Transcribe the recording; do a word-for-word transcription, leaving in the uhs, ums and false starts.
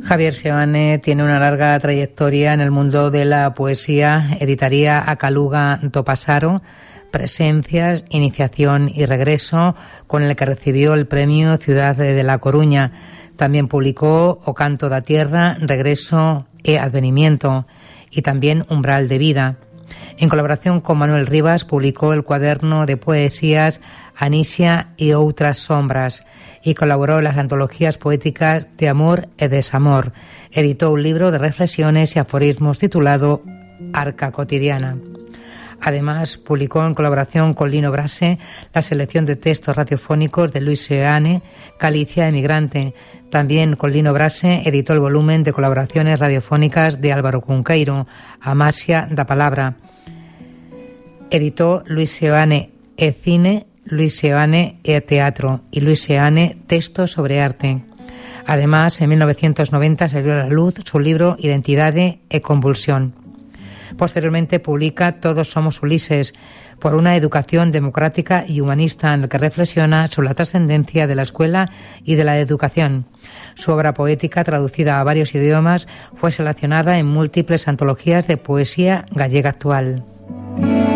Javier Seoane tiene una larga trayectoria en el mundo de la poesía. Editaría Acaluga do Pasaro, Presencias, Iniciación y Regreso, con el que recibió el premio Ciudad de La Coruña. También publicó O Canto da Tierra, Regreso e Advenimiento, y también Umbral de Vida. En colaboración con Manuel Rivas publicó el cuaderno de poesías Anisia y Outras Sombras y colaboró en las antologías poéticas de Amor e Desamor. Editó un libro de reflexiones y aforismos titulado Arca Cotidiana. Además, publicó en colaboración con Lino Brase la selección de textos radiofónicos de Luis Seoane, Galicia Emigrante. También con Lino Brase editó el volumen de colaboraciones radiofónicas de Álvaro Cunqueiro, Amasia da Palabra. Editó Luis Seoane e Cine, Luis Seoane e Teatro y Luis Seoane Textos sobre Arte. Además, en mil novecientos noventa salió a la luz su libro Identidade e Convulsión. Posteriormente publica Todos somos Ulises, por una educación democrática y humanista, en el que reflexiona sobre la trascendencia de la escuela y de la educación. Su obra poética, traducida a varios idiomas, fue seleccionada en múltiples antologías de poesía gallega actual.